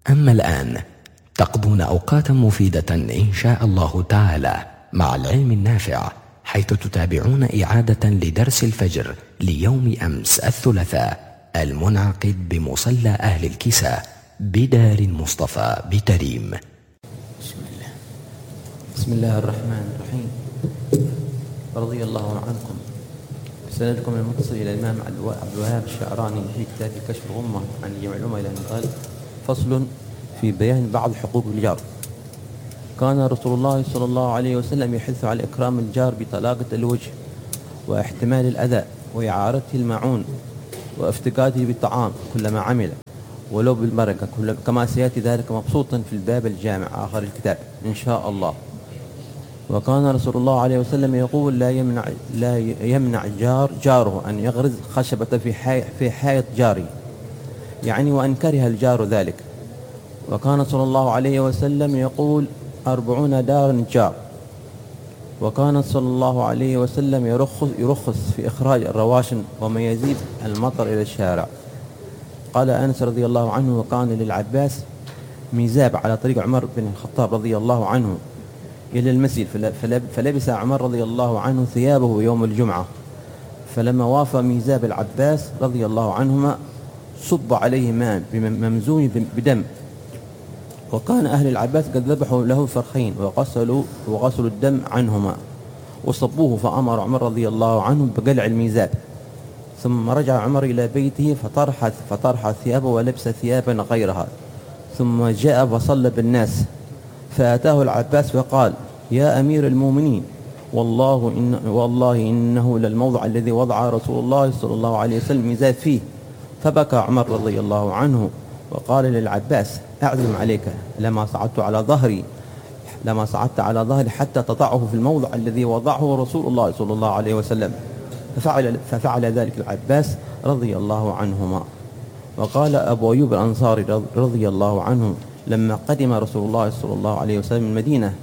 أما الآن تقضون أوقاتا مفيدة إن شاء الله تعالى مع العلم النافع، حيث تتابعون إعادة لدرس الفجر ليوم أمس الثلاثاء المنعقد بمصلى أهل الكساء بدار المصطفى بتريم. بسم الله الرحمن الرحيم. رضي الله عنكم. بسندكم المتصل إلى الإمام عبد الوهاب الشعراني في كتاب كشف الغمة عن جمع الأمة إلى أن قال: فصل في بيان بعض حقوق الجار. كان رسول الله صلى الله عليه وسلم يحث على إكرام الجار بطلاقة الوجه واحتمال الأذى وإعارته المعون وافتقاده بالطعام كلما عمل ولو بالبركة، كما سيأتي ذلك مبسوطا في الباب الجامع آخر الكتاب إن شاء الله. وكان رسول الله عليه وسلم يقول: لا يمنع جاره أن يغرز خشبة في حائط جاري، يعني وأن كره الجار ذلك. وكان صلى الله عليه وسلم يقول: 40 دار جار. وكان صلى الله عليه وسلم يرخص في إخراج الرواشن وما يزيد المطر إلى الشارع. قال أنس رضي الله عنه: وكان للعباس ميزاب على طريق عمر بن الخطاب رضي الله عنه إلى المسجد، فلبس عمر رضي الله عنه ثيابه يوم الجمعة، فلما وافى ميزاب العباس رضي الله عنهما صب عليه ماء ممزوج بدم. وكان أهل العباس قد ذبحوا له فرخين وغسلوا الدم عنهما وصبوه، فأمر عمر رضي الله عنه بقلع الميزاب. ثم رجع عمر إلى بيته فطرح ثيابه ولبس ثيابا غيرها، ثم جاء فصلى بالناس، فأتاه العباس وقال: يا أمير المؤمنين، والله إنه للموضع الذي وضع رسول الله صلى الله عليه وسلم ميزاب فيه. فبكى عمر رضي الله عنه وقال للعباس: أعزم عليك لما صعدت على ظهري حتى تضعه في الموضع الذي وضعه رسول الله صلى الله عليه وسلم. ففعل ذلك العباس رضي الله عنهما. وقال أبو أيوب الأنصاري رضي الله عنه: لما قدم رسول الله صلى الله عليه وسلم المدينة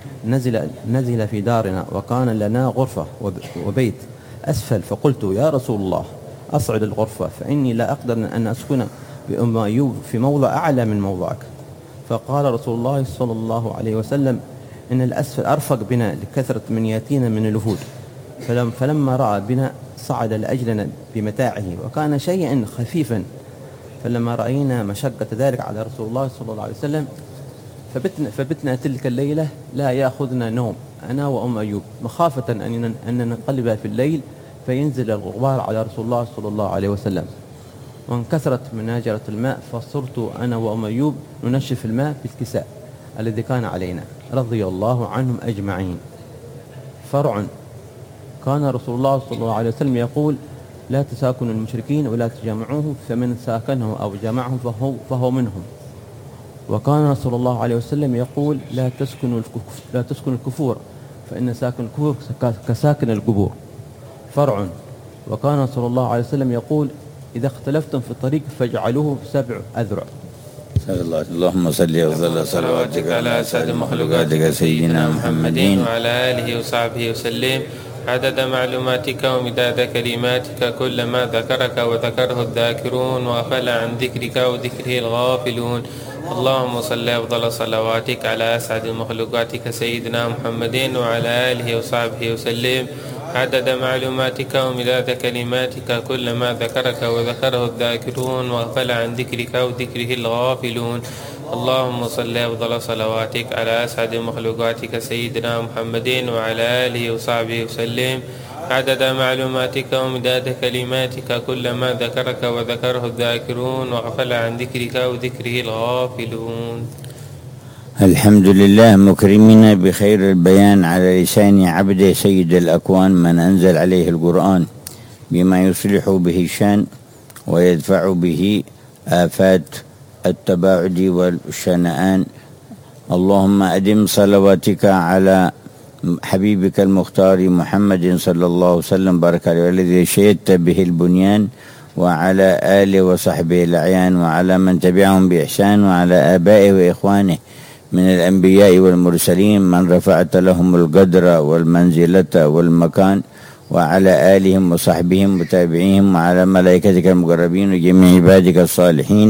نزل في دارنا، وكان لنا غرفة وبيت أسفل، فقلت: يا رسول الله، أصعد الغرفة، فإني لا أقدر أن أسكن بأم أيوب في موضع أعلى من موضعك. فقال رسول الله صلى الله عليه وسلم: إن الأسفل أرفق بنا لكثرة من ياتينا من الوفود. فلما رأى بنا صعد لأجلنا بمتاعه، وكان شيئا خفيفا. فلما رأينا مشقة ذلك على رسول الله صلى الله عليه وسلم فبتنا تلك الليلة لا يأخذنا نوم أنا وأم أيوب، مخافة أن ننقلب في الليل فينزل الغبار على رسول الله صلى الله عليه وسلم. وانكسرت مناجرة الماء، فصرت أنا وأم أيوب ننشف الماء في الكساء الذي كان علينا رضي الله عنهم أجمعين. فرع: كان رسول الله صلى الله عليه وسلم يقول: لا تساكنوا المشركين ولا تجامعوهم، فمن ساكنهم أو جامعهم فهو منهم. وكان رسول الله عليه وسلم يقول: لا تسكنوا الكفور، فإن ساكن الكفور كساكن القبور. فرع: وكان صلى الله عليه وسلم يقول: إذا اختلفتم في الطريق فاجعلوه 7 أذرع. اللهم صل وسلم صلواتك على أسعد مخلوقاتك سيدنا محمد وعلى آله وصحبه وسلم عدد معلوماتك ومداد كلماتك، كلما ذكرك وذكره الذاكرون وغفل عن ذكرك وذكره الغافلون. اللهم صل أفضل صلواتك على أسعد مخلوقاتك سيدنا محمد وعلى آله وصحبه وسلم عدد معلوماتك ومداد كلماتك، كلما ذكرك وذكره الذاكرون وغفل عن ذكرك وذكره الغافلون. اللهم صل أفضل صلواتك على أسعد مخلوقاتك سيدنا محمد وعلى آله وصحبه وسلم عدد معلوماتك ومداد كلماتك، كلما ذكرك وذكره الذاكرون وغفل عن ذكرك وذكره الغافلون. الحمد لله، مكرمين بخير البيان على لسان عبده سيد الأكوان، من أنزل عليه القرآن بما يصلح به الشان ويدفع به آفات التباعد والشنآن. اللهم أدم صلواتك على حبيبك المختار محمد صلى الله عليه وسلم بارك عليه، والذي شيدت به البنيان، وعلى آله وصحبه الأعيان، وعلى من تبعهم بإحسان، وعلى آبائه وإخوانه من الأنبياء والمرسلين من رفعت لهم القدر والمنزلة والمكان، وعلى آلهم وصحبهم وتابعيهم، وعلى ملائكتك المقربين وجميع عبادك الصالحين،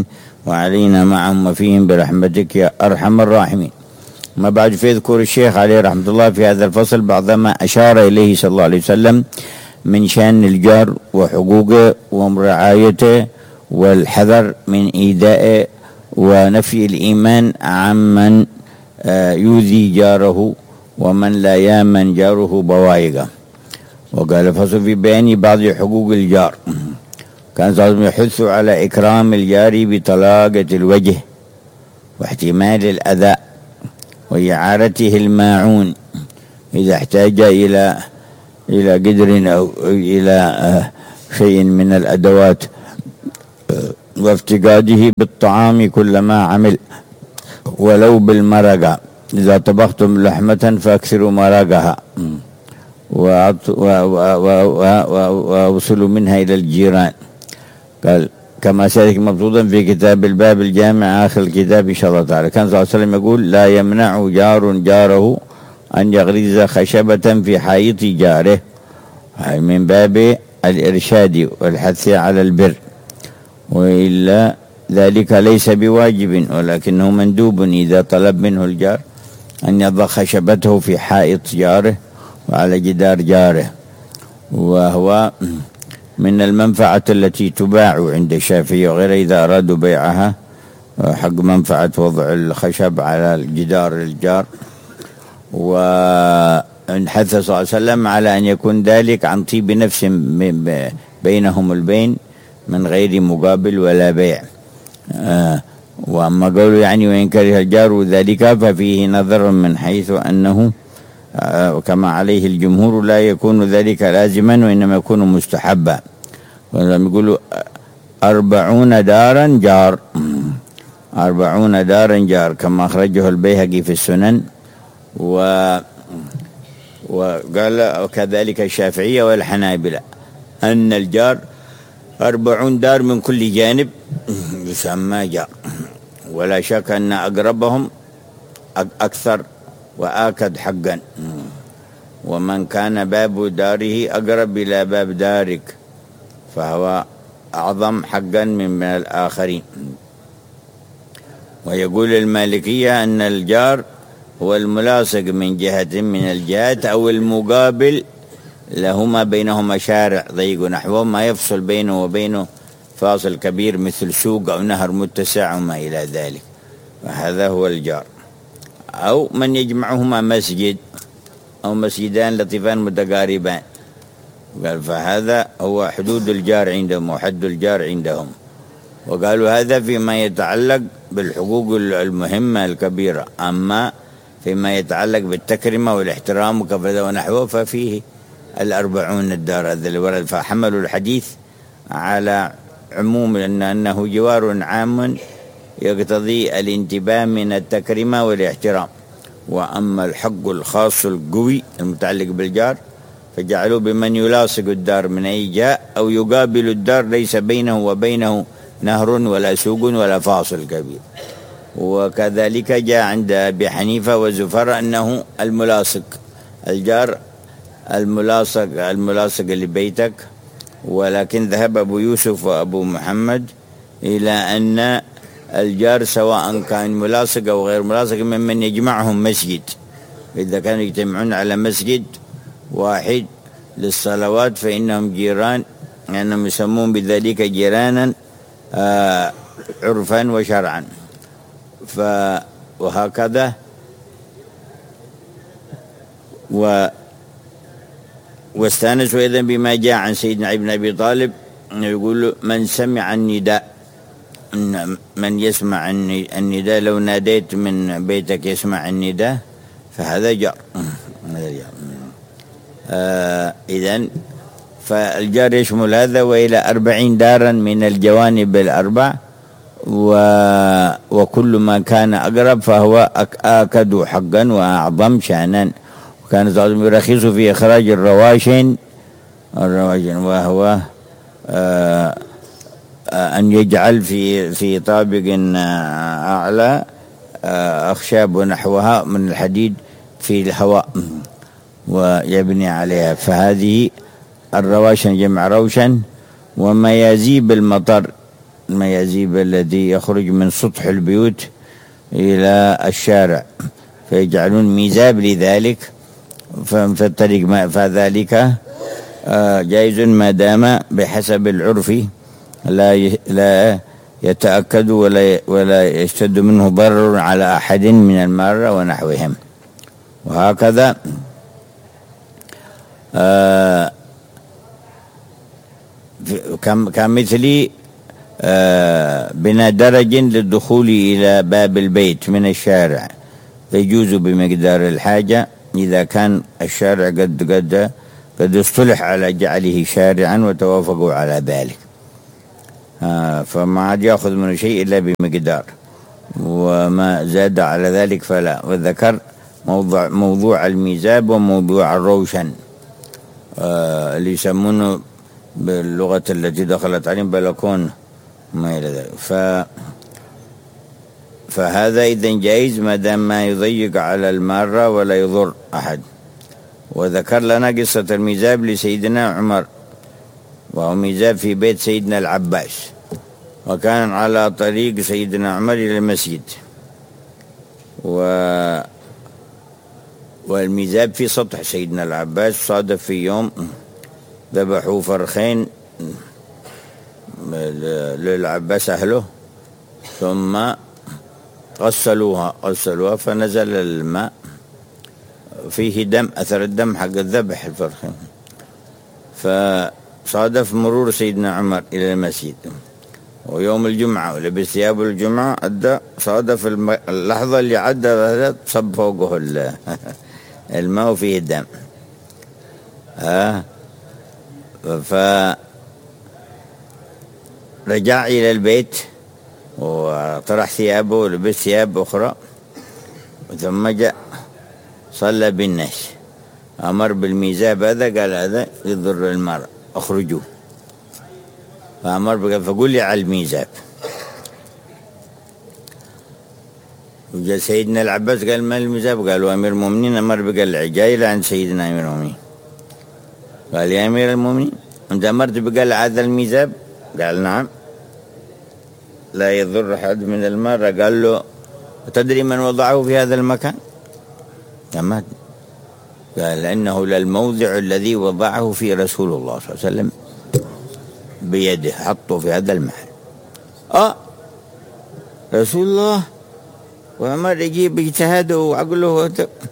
وعلينا معهم وفيهم برحمتك يا أرحم الراحمين. ما بعد، فيذكر الشيخ عليه رحمة الله في هذا الفصل بعض ما أشار إليه صلى الله عليه وسلم من شأن الجار وحقوقه ورعايته والحذر من إيذائه ونفي الإيمان عمن يؤذي جاره ومن لا يامن جاره بوايقه. وقال فصل في بيان بعض حقوق الجار. كان صلى الله عليه وسلم يحث على إكرام الجار بطلاقة الوجه واحتمال الأذى وإعارته الماعون إذا احتاج إلى قدر أو إلى شيء من الأدوات، وافتقاده بالطعام كلما عمل ولو بالمرقة. إذا طبختم لحمة فأكثروا مرقها ووصلوا منها إلى الجيران. قال كما سيأتي مبسوطا في كتاب الباب الجامع آخر الكتاب إن شاء الله تعالى. كان صلى الله عليه وسلم يقول لا يمنع جار جاره أن يغرز خشبة في حائط جاره، من باب الإرشاد والحث على البر، وإلا ذلك ليس بواجب ولكنه مندوب إذا طلب منه الجار أن يضع خشبته في حائط جاره وعلى جدار جاره، وهو من المنفعة التي تباع عند الشافعي وغيره إذا أرادوا بيعها، حق منفعة وضع الخشب على الجدار الجار. وحث صلى الله عليه وسلم على أن يكون ذلك عن طيب نفس بينهم البين من غير مقابل ولا بيع. وأما قوله يعني وإن كره الجار ذلك ففيه نظر من حيث أنه كما عليه الجمهور لا يكون ذلك لازما وإنما يكون مستحبا. ولما يقولوا 40 دارا جار، 40 دارا جار كما أخرجه البيهقي في السنن، وقال وكذلك الشافعية والحنابلة أن الجار 40 دار من كل جانب يسمى جار، ولا شك أن أقربهم أكثر وآكد حقا، ومن كان باب داره أقرب إلى باب دارك فهو أعظم حقا من الآخرين. ويقول المالكية أن الجار هو الملاصق من جهة من الجهات أو المقابل لهما بينهما شارع ضيق نحوه ما يفصل بينه وبينه فاصل كبير مثل سوق أو نهر متسع وما إلى ذلك، فهذا هو الجار. أو من يجمعهما مسجد أو مسجدان لطيفان متقاربان، قال فهذا هو حدود الجار عندهم وحد الجار عندهم. وقالوا هذا فيما يتعلق بالحقوق المهمة الكبيرة، أما فيما يتعلق بالتكرمة والاحترام وكذا ونحوه ففيه 40 الدار هذا اللي ورد. فحملوا الحديث على عموم أنه جوار عام يقتضي الانتباه من التكرمة والاحترام. وأما الحق الخاص القوي المتعلق بالجار فجعلوا بمن يلاصق الدار من أي جهة أو يقابل الدار ليس بينه وبينه نهر ولا سوق ولا فاصل كبير. وكذلك جاء عند أبي حنيفة وزفر أنه الملاصق الجار الملاصق لبيتك. ولكن ذهب أبو يوسف وأبو محمد إلى أن الجار سواء كان ملاصق أو غير ملاصق ممن يجمعهم مسجد، إذا كانوا يجتمعون على مسجد واحد للصلوات فإنهم جيران، لأنهم يسمون بذلك جيرانا عرفا وشرعا. وهكذا واستانسوا إذن بما جاء عن سيدنا ابن أبي طالب يقول من سمع النداء، من يسمع النداء لو ناديت من بيتك يسمع النداء فهذا جار. إذن فالجار يشمل هذا وإلى 40 دارا من الجوانب الأربع، وكل ما كان أقرب فهو آكد حقا وأعظم شأنا. وكان الظالم يرخص في إخراج الرواشن وهو أن يجعل في طابق أعلى أخشاب ونحوها من الحديد في الهواء ويبني عليها، فهذه الرواشن جمع روشن. وما يزيب المطر الميازيب الذي يخرج من سطح البيوت إلى الشارع، فيجعلون ميزاب لذلك في الطريق، فذلك جائز ما دام بحسب العرف لا يتأكد ولا يشتد منه ضرر على أحد من المارة ونحوهم. وهكذا كمثل بناء درج للدخول إلى باب البيت من الشارع، فيجوز بمقدار الحاجة إذا كان الشارع قد اصطلح على جعله شارعا وتوافقوا على ذلك، فما عاد يأخذ منه شيء إلا بمقدار، وما زاد على ذلك فلا. وذكر موضوع الميزاب وموضوع الروشن اللي يسمونه باللغة التي دخلت عليهم بلكون ما إلى ذلك. فهذا إذن جائز ما دام ما يضيق على المارة ولا يضر أحد. وذكر لنا قصة الميزاب لسيدنا عمر، وهو ميزاب في بيت سيدنا العباس، وكان على طريق سيدنا عمر إلى المسجد، والميزاب في سطح سيدنا العباس. صادف في يوم ذبحوا فرخين للعباس أهله، ثم غسلوها فنزل الماء فيه دم، أثر الدم حق الذبح الفرخين. فصادف مرور سيدنا عمر إلى المسجد ويوم الجمعة ولبس ثياب الجمعة، صادف اللحظة اللي عدى صب فوقه الماء وفيه الدم. فرجع إلى البيت وطرح ثيابه ولبس ثياب أخرى، ثم جاء صلى بالناس، أمر بالميزاب هذا، قال هذا يضر المرء أخرجوه، فأمر فقول لي على الميزاب. وجاء سيدنا العباس قال ما الميزاب؟ قالوا أمير المؤمنين أمر بقلع، جاي عند سيدنا أمير المؤمنين، قال يا أمير المؤمنين أنت أمرت بقلع هذا الميزاب؟ قال نعم، لا يضر أحد من المرة. قال له تدري من وضعه في هذا المكان؟ قال إنه للموضع الذي وضعه في رسول الله صلى الله عليه وسلم بيده، حطه في هذا المحل. رسول الله وعمر يجيب اجتهاده وعقله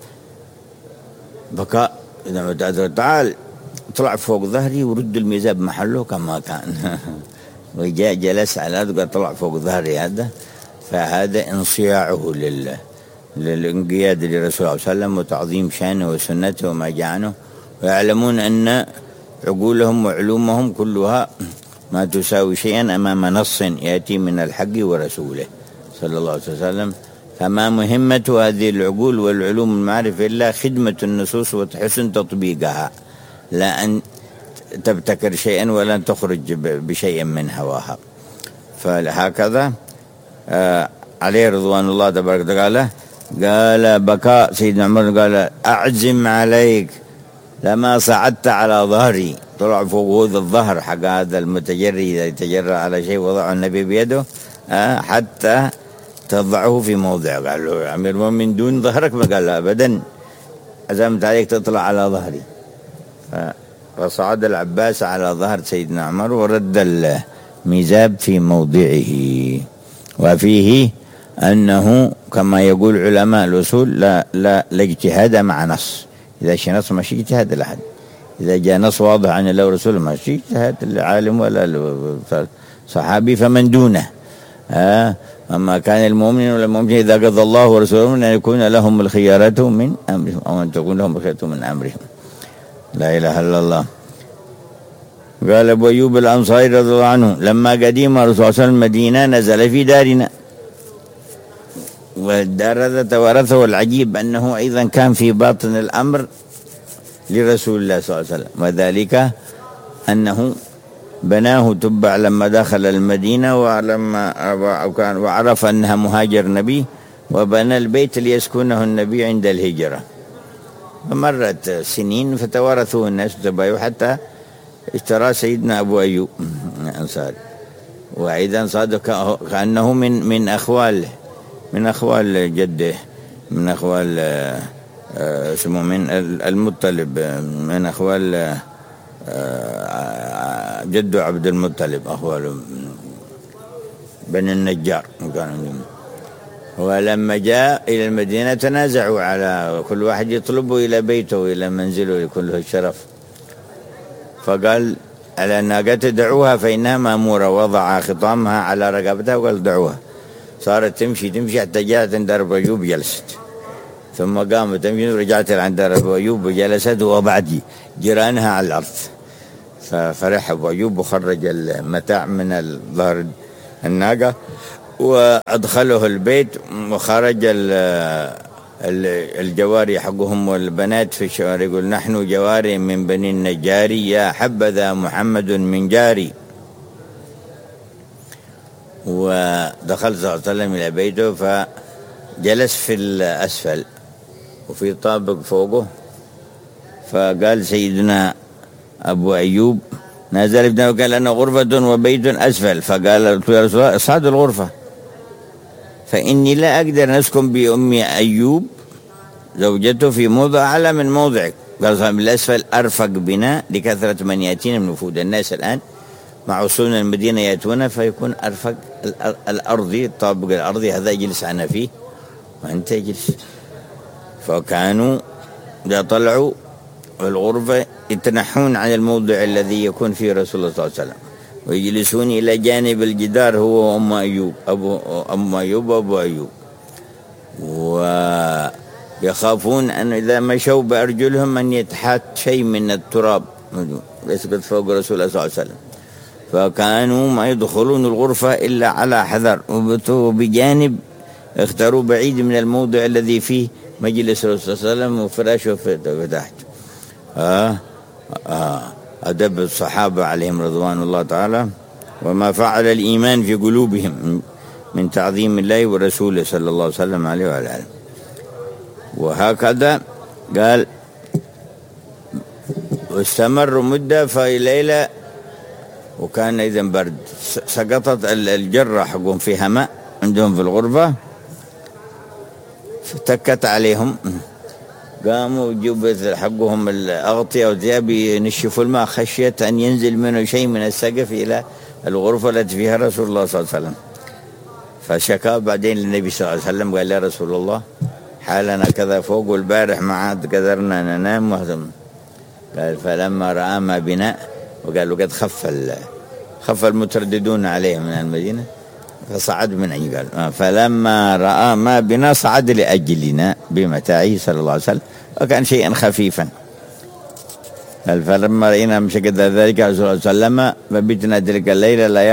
بكاء. تعال طلع فوق ظهري ورد الميزاب محله كما كان. وجاء جلس على هذا، طلع فوق ظهري هذا. فهذا انصياعه للانقياد لرسول الله صلى الله عليه وسلم وتعظيم شانه وسنته وما جاء عنه. ويعلمون أن عقولهم وعلومهم كلها ما تساوي شيئا أمام نص يأتي من الحق ورسوله صلى الله عليه وسلم. فما مهمة هذه العقول والعلوم المعرفة إلا خدمة النصوص وحسن تطبيقها، لا أن تبتكر شيئا ولا أن تخرج بشيء من هواها. فهكذا عليه رضوان الله تبارك وتعالى قال بكاء سيدنا عمر، قال أعزم عليك لما صعدت على ظهري، طلع فوق هذا الظهر حق هذا المتجري إذا يتجرى على شيء وضعه النبي بيده حتى تضعه في موضع. قال له يا أمير المؤمنين دون ظهرك؟ قال لا أبدا، عزمت عليك تطلع على ظهري. فصعد العباس على ظهر سيدنا عمر ورد الميزاب في موضعه. وفيه أنه كما يقول علماء الأصول لا اجتهاد مع نص. إذا شيء نص ما شيء اجتهاد لحد، إذا جاء نص واضح عن الله ورسوله ما شيء اجتهاد العالم ولا صحابي فمن دونه. أما كان المؤمن ولا المؤمن إذا قضى الله ورسوله أن يكون لهم الخيارة من أمرهم أو أن تكون لهم الخيارة من أمرهم. لا إله إلا الله. قال أبو أيوب الأنصاري رضي الله عنه لما قديم رسول الله صلى الله عليه وسلم المدينة نزل في دارنا، والدار هذا توارثه. العجيب أنه أيضا كان في باطن الأمر لرسول الله صلى الله عليه وسلم، وذلك أنه بناه تبع لما دخل المدينة وعرف أنها مهاجر نبي، وبنى البيت ليسكنه النبي عند الهجرة. فمرت سنين فتوارثوه الناس تبايعوا حتى اشترى سيدنا أبو أيوب الأنصاري. وأيضا صادق كأنه من أخوال جده، من أخوال اسمه من المطلب، من أخوال جده عبد المطلب، أخوال بني النجار. ولما جاء إلى المدينة تنازعوا على كل واحد يطلبه إلى بيته إلى منزله يكون له الشرف، فقال على الناقة دعوها فإنها مأمورة، وضع خطامها على رقبتها وقال دعوها. صارت تمشي حتى جاءت عند أبو أيوب جلست، ثم قامت تمشي ورجعت عند أبو أيوب وجلست، وبعد جيرانها على الأرض. ففرح أبو أيوب وخرج المتاع من ظهر الناقة وأدخله البيت، وخرج الجواري حقهم والبنات في الشوارع يقول نحن جواري من بني النجار، يا حبذا محمد من جاري. ودخل صلى الله عليه وسلم إلى بيته فجلس في الأسفل وفي طابق فوقه، فقال سيدنا أبو أيوب نزل ابنه قال أنا غرفة وبيت أسفل، فقال يا رسول الله اصعد الغرفة فإني لا أقدر أن أسكن بأمي أيوب زوجته في موضع أعلى من موضعك. قال صاحب الأسفل أرفق بنا لكثرة من يأتينا من وفود الناس الآن مع وصولنا المدينة يأتون، فيكون أرفق الأرضي، الطابق الأرضي هذا يجلس أنا فيه وأنت يجلس. فكانوا إذا طلعوا الغرفة يتنحون عن الموضع الذي يكون فيه رسول الله صلى الله عليه وسلم ويجلسون إلى جانب الجدار هو وأم أيوب، أم أيوب وأبو أيوب، ويخافون أن إذا مشوا بأرجلهم أن يتحات شيء من التراب يسقط فوق رسول الله صلى الله عليه وسلم. فكانوا ما يدخلون الغرفة إلا على حذر، وبجانب اختاروا بعيد من الموضع الذي فيه مجلس رسول الله صلى الله عليه وسلم وفراشه في تحت. أدب الصحابة عليهم رضوان الله تعالى، وما فعل الإيمان في قلوبهم من تعظيم الله ورسوله صلى الله عليه وسلم عليه وعلى آله. وهكذا قال واستمروا مدة، في ليلة وكان إذن برد سقطت الجرة حقهم فيها ماء عندهم في الغرفة، فتكت عليهم، قاموا يجيبوا حقهم الأغطية والثياب ينشفوا الماء خشية أن ينزل منه شيء من السقف إلى الغرفة التي فيها رسول الله صلى الله عليه وسلم. فشكا بعدين للنبي صلى الله عليه وسلم قال يا رسول الله حالنا كذا فوق، والبارح ما عاد قدرنا ننام وهزم. قال فلما رأى ما بنا، وقالوا قد خف المترددون عليه من المدينة فصعد من عندي. قال فلما رأى ما بنا صعد لأجلنا بمتاعه صلى الله عليه وسلم، وكان شيئا خفيفا. قال فلما رأينا مشكد ذلك رسول الله صلى الله عليه وسلم فبتنا تلك الليلة لا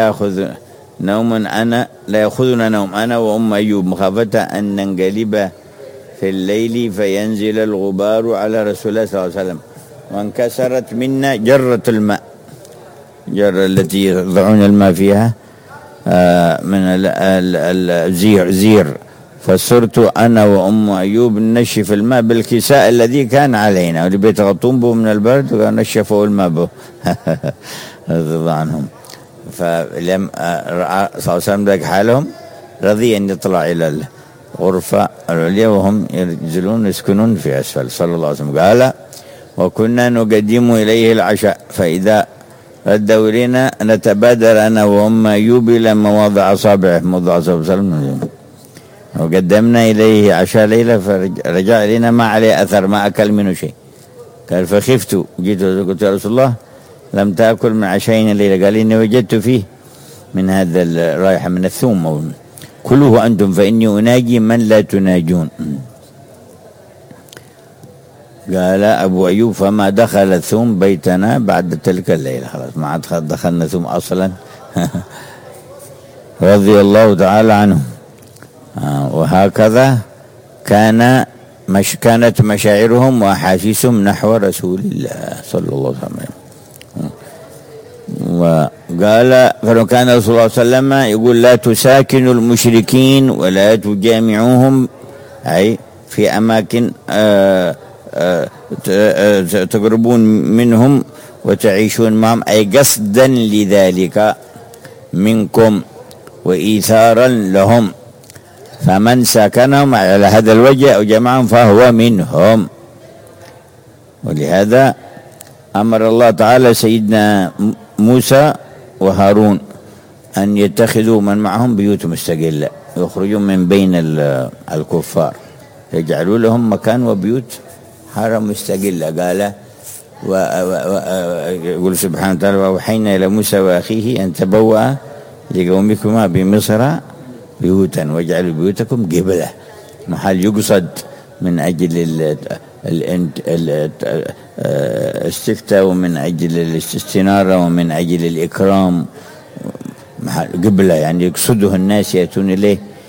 يأخذنا نوم أنا وأم أيوب مخافة أن ننقلب في الليل فينزل الغبار على رسول الله صلى الله عليه وسلم، وانكسرت منا جرة الماء، جرة التي يضعون الماء فيها من الزير، فصرت أنا وأم أيوب نشف الماء بالكساء الذي كان علينا واللي بيتغطون به من البرد، ونشفوا الماء به رضي عنهم. فلم رأى صلى الله عليه وسلم ذلك حالهم رضي أن يطلع إلى الغرفة العليا وهم ينزلون يسكنون في أسفل صلى الله عليه وسلم. قال وكنا نقدم إليه العشاء، فإذا ردوا إلينا نتبادر أنا وأم أيوب إلى مواضع أصابعه موضع أصابعه، وقدمنا إليه عشاء ليلة فرجع إلينا ما عليه أثر، ما أكل منه شيء. قال فخفت جيت وقلت يا رسول الله لم تأكل من عشائنا الليلة. قال إني وجدت فيه من هذا الرائحة من الثوم، كلوه أنتم فإني أناجي من لا تناجون. قال أبو أيوب فما دخل الثوم بيتنا بعد تلك الليلة، خلاص ما عاد دخلنا ثوم أصلا رضي الله تعالى عنه. وهكذا كانت مشاعرهم وأحاسيسهم نحو رسول الله صلى الله عليه وسلم. وقال فكان رسول الله صلى الله عليه وسلم يقول لا تساكنوا المشركين ولا تجامعوهم، أي في أماكن تقربون منهم وتعيشون معهم، أي قصدا لذلك منكم وإيثارا لهم، فمن سكنهم على هذا الوجه أو جمعهم فهو منهم. ولهذا أمر الله تعالى سيدنا موسى وهارون أن يتخذوا من معهم بيوت مستقلة، يخرجوا من بين الكفار، يجعلوا لهم مكان وبيوت حرم مستقلة. قال يقول سبحانه وتعالى: وأوحينا إلى موسى وأخيه أن تبوأ لقومكما بمصر بيوتا واجعلوا بيوتكم قبلة، محل يقصد من أجل الاستفتاء ومن أجل الاستنارة ومن أجل الإكرام، محل قبلة يعني يقصده الناس يأتون إليه